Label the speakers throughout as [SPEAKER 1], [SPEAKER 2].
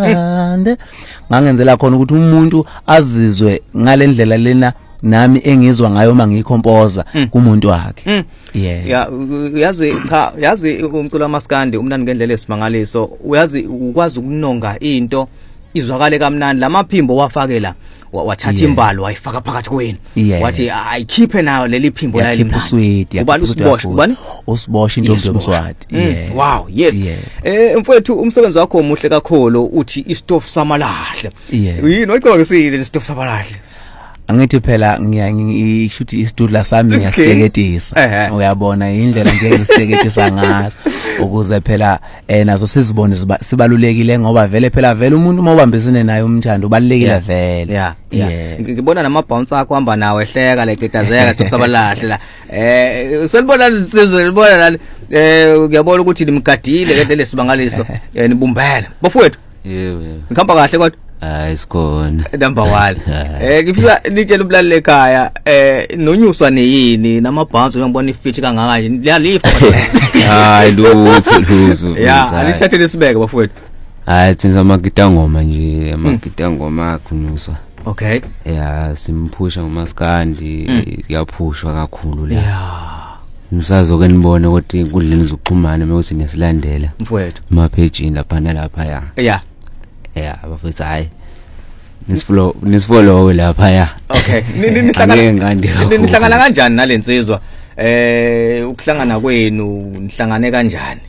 [SPEAKER 1] mhlande ngangenzela khona ukuthi umuntu azizwe ngalendlela lena nami engizwa ngayo mangiyikhompoza kumuntu wakhe.
[SPEAKER 2] Yeah, yazi umculo wamaskandi umnandi ngendlela esimangaliso, uyazi ukwazi ukunonga into izwakale kamnandi, lamaphimbo wafakela wathatha imbalo wayifaka phakathi kweni wathi ayikhiphe nayo leli phimbo la
[SPEAKER 1] elimsweet
[SPEAKER 2] ubani usiboshwe ubani
[SPEAKER 1] usiboshe intombi yomswati.
[SPEAKER 2] Wow, yes. Mfowethu umsebenzi wakho omuhle kakhulu uthi istove samalahle. Yini oyiqokisile istove samalahle?
[SPEAKER 1] Angithi phela ngishuthi isidudla sami ngiyasiteketisa, uyabona indlela ngeke ngisteketisa ngazo ukuze phela nazo sizibone sibalulekile ngoba vele umuntu uma ubambisene naye umthando ubalekile vele.
[SPEAKER 2] Ngibona namabounce akho hamba nawe ehleka leqedazeka stopsabalahle la. Selibona insizwe libona la ngiyabona ukuthi nimgadile ngendlela esibangaliso nibumbele. Bafowethu
[SPEAKER 3] yebo
[SPEAKER 2] ngikhamba kahle kodwa
[SPEAKER 3] isikhona
[SPEAKER 2] number 1. Ngifisa nitshela umlaleli ekhaya nonyuswa neyini namabounce ngibona ifeature kangaka nje liyalifa.
[SPEAKER 3] Hayi lutho.
[SPEAKER 2] Alithathe lesibeke bafowethu.
[SPEAKER 3] Hayi senza amagitangoma nje, amagitangoma akhunyuswa.
[SPEAKER 2] Okay.
[SPEAKER 3] Simphusha ngomaskandi, siyaphushwa kakhulu la. Ngisazoke nibone ukuthi inkundleni zokuxhumana mewuthi niyasilandela.
[SPEAKER 2] Mfowethu.
[SPEAKER 3] Ama-page lapha nalapha bafethu hayi nisfollow lapha
[SPEAKER 2] Okay. Nihlangana kanjani nalensizwa? Ukuhlangana kwenu nihlangane kanjani?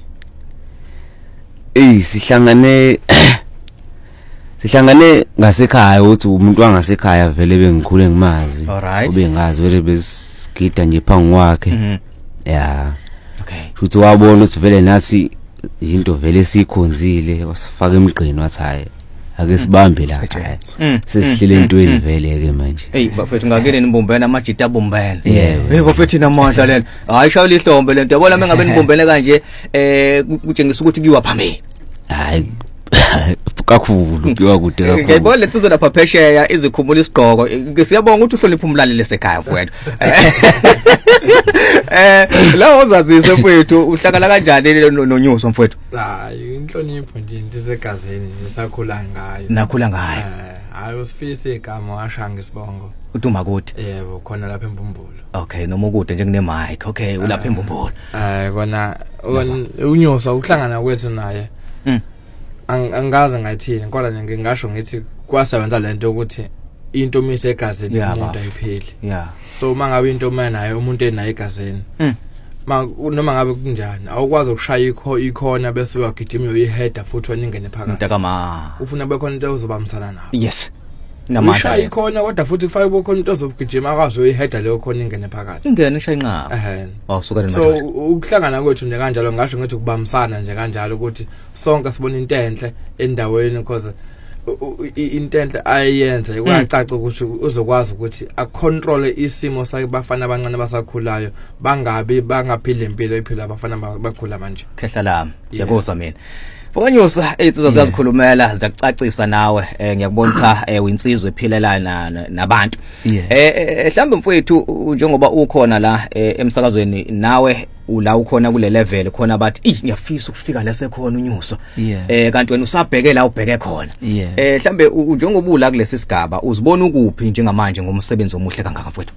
[SPEAKER 3] Sihlangane ngasekhaya uthi umuntu wangasekhaya vele bengikhule ngimazi. Ube ngazi vele besigida nje phansi kwakhe.
[SPEAKER 2] Okay.
[SPEAKER 3] Futhi wabona ukuthi vele nathi into vele sikhonzile wasifaka emgqini wathi hayi ake sibambe la. Sesihlele entweni vele ke manje.
[SPEAKER 2] Bafethu ngakene nibumbene amajita abumbene. Bafethu namandla lena. Hayi shawula ihlombe lento. Yabona mengabe nibumbene kanje kutshengisa ukuthi kuyiwa phambili.
[SPEAKER 3] Hayi kakhulu kuyiwa kude kakhulu.
[SPEAKER 2] Ngiyibona lensizwe lapha phesheya izikhumula isigqoko. Siyabonga ukuthi uhlonipha umlaleli esekhaya mfowethu. La uzazise mfowethu uhlangana kanjani nonyuso mfowethu?
[SPEAKER 4] Hayi inhlonipho nje ndisegazini nisakhula ngayo.
[SPEAKER 2] Nakhula ngayo.
[SPEAKER 4] Hayi usifise igama washanga isibongo.
[SPEAKER 2] Utuma kude.
[SPEAKER 4] Yebo khona lapha eMpumbulo.
[SPEAKER 2] Okay noma ukude nje kune mic. Okay ulapha eMpumbulo.
[SPEAKER 4] Kona unyuso uhlangana kwethu naye. Angaze ngathini kodwa nje ngisho ngithi kwasebenza lento ukuthi into mise egazini umuntu ayipheli. So mangabe into nayo umuntu enayo egazini. Noma ngabe kunjani awukwazi ukushaya ikhona bese uyagijima uyiheader futhi waningene phakathi.
[SPEAKER 2] Mntakama
[SPEAKER 4] ufuna bekhona into ozobamsana nayo.
[SPEAKER 2] Yes. Namandla.
[SPEAKER 4] Ushaya ikhona kodwa futhi kufanele bekhona into ozogijima akazi uyiheader leyo khona ingene phakathi.
[SPEAKER 2] Ingene ishaya inqaba. Awusuka nje.
[SPEAKER 4] So ukuhlangana kwethu nje kanjalo ngasho ngithi ukubambisana nje kanjalo ukuthi sonke sibona into enhle endaweni because into enhle ayenze kuyacaca ukuthi uzokwazi ukuthi acontrol isimo sakubafana abancane basakhulayo bangaphili impilo ephila abafana bakhula manje.
[SPEAKER 2] Khehla lami yakoza mina Fokanyusa insizwa ziyazikhulumela ziyakucacisa nawe ngiyakubona cha uyinsizwe ephilelana nabantu. Mhlambe mfowethu njengoba ukhona la emsakazweni nawe ula ukhona kule level khona abathi ngiyafisa ukufika la sekhona unyuso. Kanti wena usabheke la ubheke khona. Mhlambe njengoba ula kulesi sigaba uzibona ukuphi njengamanje ngomsebenzi omuhle kangaka mfowethu?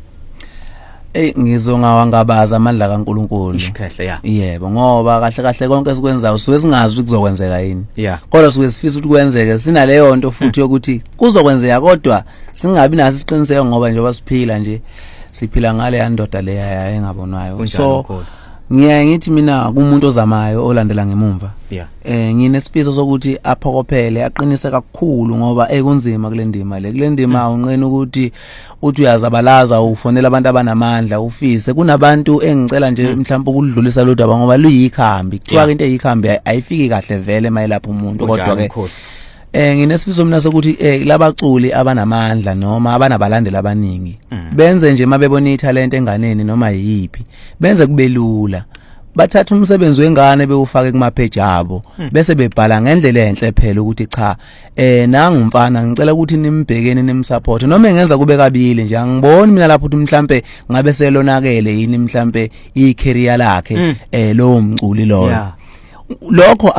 [SPEAKER 1] Ngizongawangabaza amandla kaNkuluNkulu.
[SPEAKER 2] Ishikhehle
[SPEAKER 1] Yebo ngoba kahle konke esikwenzayo suke singazi ukuthi kuzokwenzeka yini. Kodwa suke sifisa ukuthi kwenzeke sinaleyo nto futhi yokuthi kuzokwenzeka kodwa singabi naso isiqiniseko ngoba njengoba siphila nje siphila ngale yandoda leya engabonwayo. So ngiyayithi mina kumuntu ozamayo olandela ngemumva. Nginesifiso sokuthi aphokophele aqinise kakhulu ngoba kunzima kule ndima le. Kule ndima unqena ukuthi uyazabalaza ufonela abantu abanamandla ufise kunabantu engicela nje mhlawumbe ukudlulisa lo daba ngoba luyikhambi kuthiwa into eyikhambi ayifiki kahle vele mayelapha umuntu kodwa ke nginesifiso mina sokuthi labaculi abanamandla noma abanabalandeli abaningi benze nje mabebona italent enganeni noma yipi benze kube lula bathatha umsebenzi wengane bewufake kuma page abo bese bebhala ngendlela enhle phela ukuthi cha nanga umfana ngicela ukuthi nimbhekene nimsupport noma engenza kube kabili nje angiboni mina lapho ukuthi mhlambe ngabe selonakele yini mhlambe icareer lakhe lo mculi loyo lokho